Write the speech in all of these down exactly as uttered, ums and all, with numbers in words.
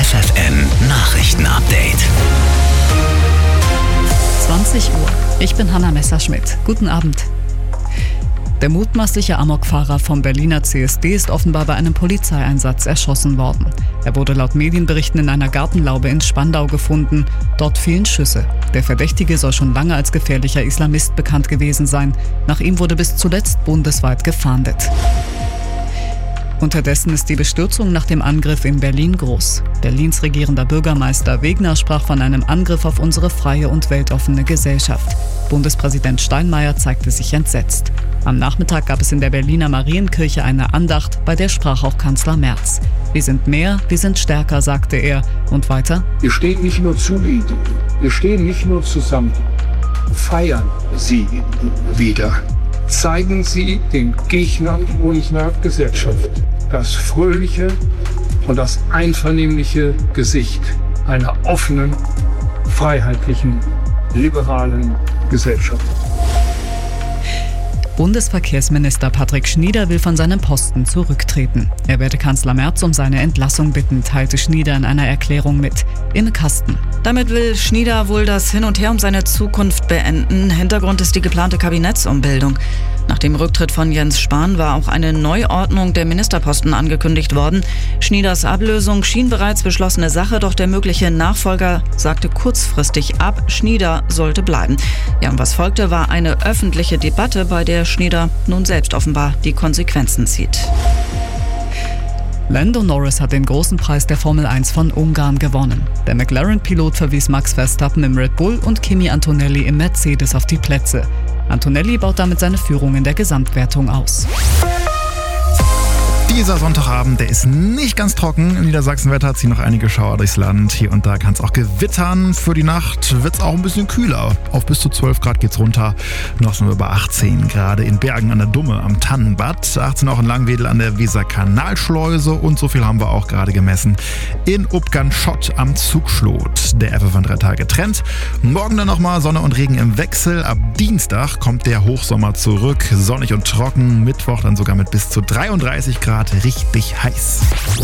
F F N Nachrichten-Update. zwanzig Uhr. Ich bin Hanna Messerschmidt. Guten Abend. Der mutmaßliche Amokfahrer vom Berliner C S D ist offenbar bei einem Polizeieinsatz erschossen worden. Er wurde laut Medienberichten in einer Gartenlaube in Spandau gefunden. Dort fielen Schüsse. Der Verdächtige soll schon lange als gefährlicher Islamist bekannt gewesen sein. Nach ihm wurde bis zuletzt bundesweit gefahndet. Unterdessen ist die Bestürzung nach dem Angriff in Berlin groß. Berlins regierender Bürgermeister Wegner sprach von einem Angriff auf unsere freie und weltoffene Gesellschaft. Bundespräsident Steinmeier zeigte sich entsetzt. Am Nachmittag gab es in der Berliner Marienkirche eine Andacht, bei der sprach auch Kanzler Merz. Wir sind mehr, wir sind stärker, sagte er. Und weiter: Wir stehen nicht nur zu Ihnen, wir stehen nicht nur zusammen. Feiern Sie wieder. Zeigen Sie den Gegnern unserer Gesellschaft das fröhliche und das einvernehmliche Gesicht einer offenen, freiheitlichen, liberalen Gesellschaft. Bundesverkehrsminister Patrick Schnieder will von seinem Posten zurücktreten. Er werde Kanzler Merz um seine Entlassung bitten, teilte Schnieder in einer Erklärung mit. Im Kasten. Damit will Schnieder wohl das Hin und Her um seine Zukunft beenden. Hintergrund ist die geplante Kabinettsumbildung. Nach dem Rücktritt von Jens Spahn war auch eine Neuordnung der Ministerposten angekündigt worden. Schnieders Ablösung schien bereits beschlossene Sache, doch der mögliche Nachfolger sagte kurzfristig ab, Schnieder sollte bleiben. Ja, und was folgte, war eine öffentliche Debatte, bei der Schnieder nun selbst offenbar die Konsequenzen zieht. Lando Norris hat den großen Preis der Formel eins von Ungarn gewonnen. Der McLaren-Pilot verwies Max Verstappen im Red Bull und Kimi Antonelli im Mercedes auf die Plätze. Antonelli baut damit seine Führung in der Gesamtwertung aus. Dieser Sonntagabend, der ist nicht ganz trocken. Im Niedersachsenwetter ziehen noch einige Schauer durchs Land. Hier und da kann es auch gewittern. Für die Nacht wird es auch ein bisschen kühler. Auf bis zu zwölf Grad geht's runter. Noch sind wir bei achtzehn. Gerade in Bergen an der Dumme am Tannenbad. achtzehn auch in Langwedel an der Weserkanalschleuse. Und so viel haben wir auch gerade gemessen in Upgant-Schott am Zugschlot. Der F F N drei Tage Trend. Morgen dann nochmal Sonne und Regen im Wechsel. Ab Dienstag kommt der Hochsommer zurück. Sonnig und trocken. Mittwoch dann sogar mit bis zu dreiunddreißig Grad. Richtig heiß.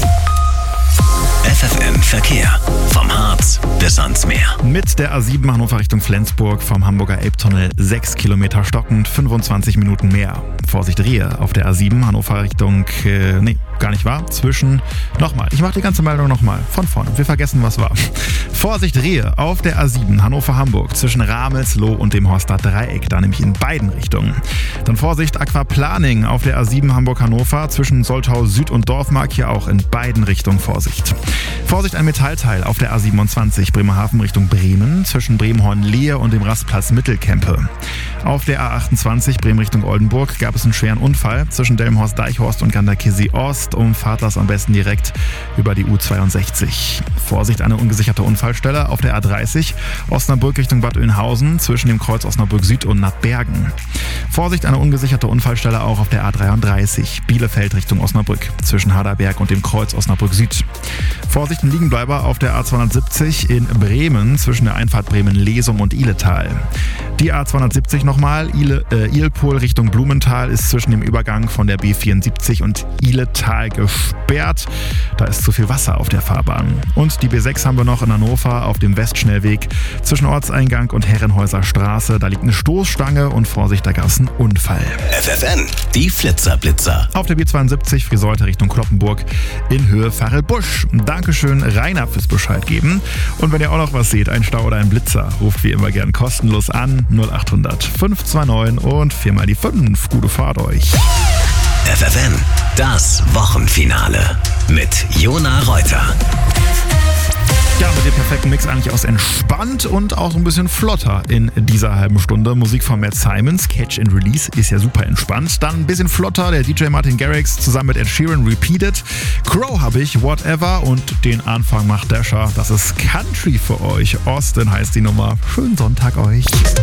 F F N Verkehr. Vom Harz bis ans Meer. Mit der A sieben Hannover Richtung Flensburg vom Hamburger Elbtunnel sechs Kilometer stockend, fünfundzwanzig Minuten mehr. Vorsicht Rehe auf der A sieben Hannover Richtung, äh, nee, gar nicht wahr, zwischen, nochmal, ich mache die ganze Meldung nochmal, von vorne, wir vergessen, was war. Vorsicht Rehe auf der A sieben Hannover-Hamburg zwischen Ramelsloh und dem Horster Dreieck, da nämlich in beiden Richtungen. Dann Vorsicht Aquaplaning auf der A sieben Hamburg-Hannover zwischen Soltau Süd und Dorfmark, hier auch in beiden Richtungen Vorsicht. Vorsicht ein Metallteil auf der A siebenundzwanzig Bremerhaven Richtung Bremen zwischen Bremhorn-Lehe und dem Rastplatz Mittelkempe. Auf der A achtundzwanzig Bremen Richtung Oldenburg gab es einen schweren Unfall zwischen Delmenhorst-Deichhorst und Ganderkesee Ost. Umfahrt das am besten direkt über die U zweiundsechzig. Vorsicht eine ungesicherte Unfallstelle auf der A dreißig Osnabrück Richtung Bad Oeynhausen zwischen dem Kreuz Osnabrück Süd und Nattbergen. Vorsicht eine ungesicherte Unfallstelle auch auf der A dreiunddreißig Bielefeld Richtung Osnabrück zwischen Harderberg und dem Kreuz Osnabrück Süd. Vorsicht ein Liegenbleiber auf der A zweihundertsiebzig in Bremen zwischen der Einfahrt Bremen-Lesum und Ihletal. Die A zweihundertsiebzig nochmal, Ile, äh, Ilpol Richtung Blumenthal ist zwischen dem Übergang von der B vierundsiebzig und Ihletal gesperrt. Da ist zu viel Wasser auf der Fahrbahn. Und die B sechs haben wir noch in Hannover auf dem Westschnellweg zwischen Ortseingang und Herrenhäuser Straße. Da liegt eine Stoßstange und Vorsicht, da gab es einen Unfall. F F N, die Flitzer-Blitzer. Auf der B zweiundsiebzig Friseute Richtung Kloppenburg in Höhe Farelbusch. Dankeschön, Rainer, fürs Bescheid geben. Und wenn ihr auch noch was seht, ein Stau oder ein Blitzer, ruft wie immer gern kostenlos an null acht hundert fünf zwei neun und viermal die fünf. Gute Fahrt euch. F F N, das Wochenfinale mit Jona Reuter. Ja, mit dem perfekten Mix eigentlich aus entspannt und auch so ein bisschen flotter in dieser halben Stunde. Musik von Matt Simons, Catch and Release, ist ja super entspannt. Dann ein bisschen flotter, der D J Martin Garrix zusammen mit Ed Sheeran, Repeated. Crow habe ich, Whatever, und den Anfang macht Dasher. Das ist Country für euch. Austin heißt die Nummer. Schönen Sonntag euch.